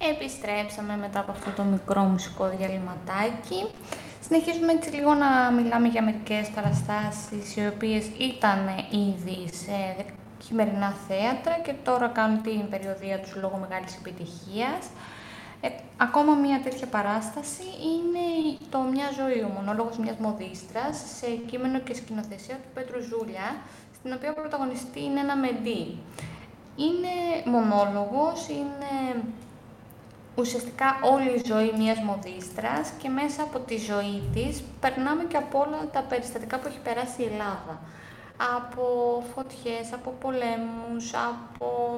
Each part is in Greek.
Επιστρέψαμε μετά από αυτό το μικρό μουσικό διαλυματάκι. Συνεχίζουμε έτσι λίγο να μιλάμε για μερικές παραστάσεις οι οποίες ήταν ήδη σε χειμερινά θέατρα και τώρα κάνουν την περιοδεία τους λόγω μεγάλης επιτυχίας. Ακόμα μια τέτοια παράσταση είναι το «Μια ζωή», ο μονόλογος μιας μοδίστρας, σε κείμενο και σκηνοθεσία του Πέτρου Ζούλια, στην οποία ο πρωταγωνιστή είναι ένα μεντί. Είναι μονόλογος, είναι ουσιαστικά όλη η ζωή μιας μοδίστρας και μέσα από τη ζωή της περνάμε και από όλα τα περιστατικά που έχει περάσει η Ελλάδα. Από φωτιές, από πολέμους, από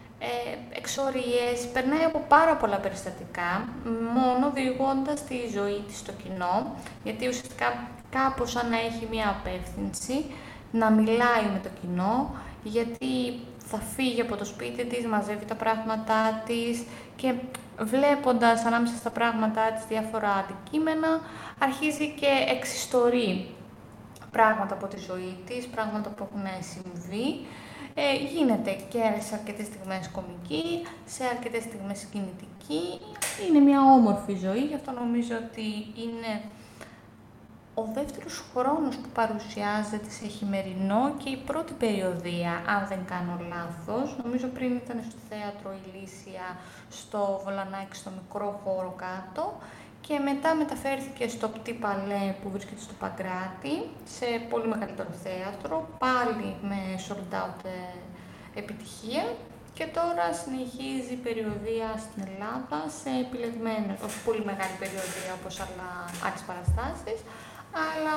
εξορίες, περνάει από πάρα πολλά περιστατικά, μόνο διηγώντας τη ζωή της στο κοινό, γιατί ουσιαστικά κάπως σαν να έχει μια απεύθυνση να μιλάει με το κοινό, γιατί θα φύγει από το σπίτι της, μαζεύει τα πράγματά της και βλέποντας ανάμεσα στα πράγματά της διάφορα αντικείμενα, αρχίζει και εξιστορεί πράγματα από τη ζωή της, πράγματα που έχουν συμβεί. Γίνεται και σε αρκετές στιγμές κωμική, σε αρκετές στιγμές συγκινητική. Είναι μια όμορφη ζωή, γι' αυτό νομίζω ότι είναι ο δεύτερος χρόνος που παρουσιάζεται σε χειμερινό και η πρώτη περιοδεία, αν δεν κάνω λάθος. Νομίζω πριν ήταν στο θέατρο Ηλίσια, στο Βολανάκι, στο μικρό χώρο κάτω. Και μετά μεταφέρθηκε στο Πτή Παλέ που βρίσκεται στο Παγκράτη, σε πολύ μεγαλύτερο θέατρο, πάλι με sold out επιτυχία. Και τώρα συνεχίζει η περιοδεία στην Ελλάδα σε επιλεγμένες, όχι πολύ μεγάλη περιοδεία όπως άλλες παραστάσεις, αλλά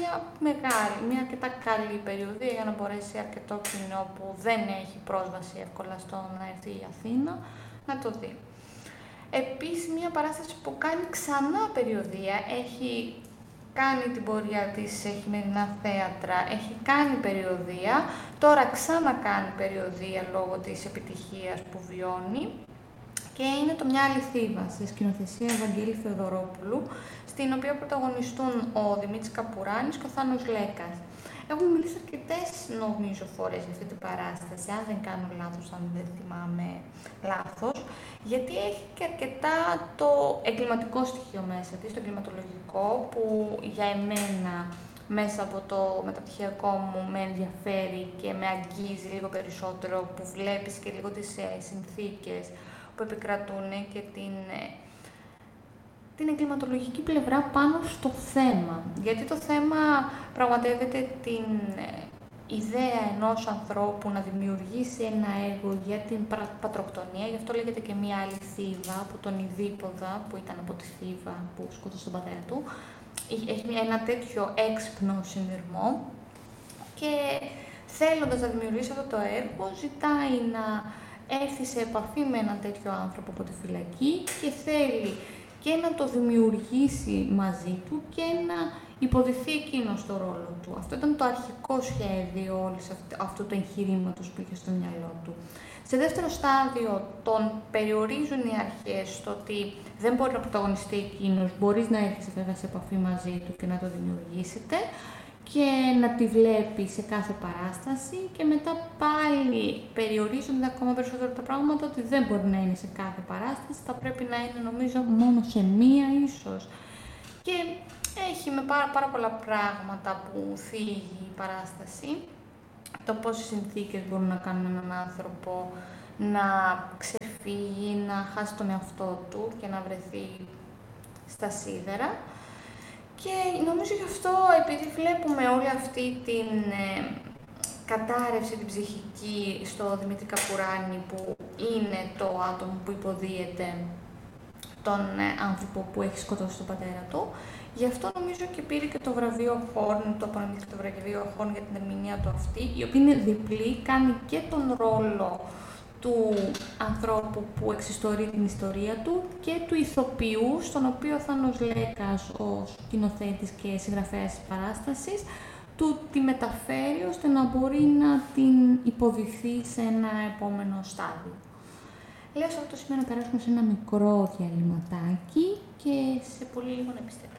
μια αρκετά καλή περιοδεία για να μπορέσει αρκετό κοινό που δεν έχει πρόσβαση εύκολα στο να έρθει η Αθήνα να το δει. Επίσης, μια παράσταση που κάνει ξανά περιοδεία, έχει κάνει την πορεία της σε χειμερινά θέατρα, έχει κάνει περιοδεία, τώρα ξανακάνει περιοδεία λόγω της επιτυχίας που βιώνει και είναι το «Μια άλλη Θήβα», σε σκηνοθεσία Ευαγγέλη Θεοδωρόπουλου, στην οποία πρωταγωνιστούν ο Δημήτρης Καπουράνης και ο Θάνος Λέκας. Έχουμε μιλήσει αρκετές, νομίζω, φορές για αυτή την παράσταση, αν δεν κάνω λάθος, αν δεν θυμάμαι λάθος, γιατί έχει και αρκετά το εγκληματικό στοιχείο μέσα της, το εγκληματολογικό, που για εμένα, μέσα από το μεταπτυχιακό μου, με ενδιαφέρει και με αγγίζει λίγο περισσότερο, που βλέπεις και λίγο τις συνθήκες που επικρατούν και την εγκληματολογική πλευρά πάνω στο θέμα. Γιατί το θέμα πραγματεύεται την ιδέα ενός ανθρώπου να δημιουργήσει ένα έργο για την πατροκτονία, γι' αυτό λέγεται και «Μια άλλη Θήβα», από τον Ιδίπποδα, που ήταν από τη Θήβα που σκότωσε τον πατέρα του. Έχει ένα τέτοιο έξυπνο συνειρμό και θέλοντας να δημιουργήσει αυτό το έργο, ζητάει να έρθει σε επαφή με έναν τέτοιο άνθρωπο από τη φυλακή και θέλει και να το δημιουργήσει μαζί του και να υποδηθεί εκείνο στο ρόλο του. Αυτό ήταν το αρχικό σχέδιο όλης αυτού του εγχειρήματος που είχε στο μυαλό του. Σε δεύτερο στάδιο τον περιορίζουν οι αρχές στο ότι δεν μπορεί να πρωταγωνιστεί εκείνος, μπορείς να έρθεις βέβαια σε επαφή μαζί του και να το δημιουργήσετε και να τη βλέπει σε κάθε παράσταση και μετά πάλι περιορίζονται ακόμα περισσότερο τα πράγματα ότι δεν μπορεί να είναι σε κάθε παράσταση, θα πρέπει να είναι νομίζω μόνο σε μία ίσως. Και έχει με πάρα πολλά πράγματα που θίγει η παράσταση, το πώς οι συνθήκες μπορούν να κάνουν έναν άνθρωπο να ξεφύγει, να χάσει τον εαυτό του και να βρεθεί στα σίδερα. Και νομίζω γι' αυτό, επειδή βλέπουμε όλη αυτή την κατάρρευση την ψυχική στο Δημήτρη Καπουράνη, που είναι το άτομο που υποδίεται τον άνθρωπο που έχει σκοτώσει τον πατέρα του, γι' αυτό νομίζω και πήρε και το βραβείο Χόρν, το απονεμήθηκε το βραβείο Χόρν για την ερμηνεία του αυτή, η οποία είναι διπλή, κάνει και τον ρόλο του ανθρώπου που εξιστορεί την ιστορία του και του ηθοποιού, στον οποίο ο Θάνος Λέκας, ο σκηνοθέτης και συγγραφέας της παράστασης, του τη μεταφέρει ώστε να μπορεί να την υποδειχθεί σε ένα επόμενο στάδιο. Λέω σε αυτό το σημείο να περάσουμε σε ένα μικρό διαλυματάκι και σε πολύ λίγο να επιστρέψουμε.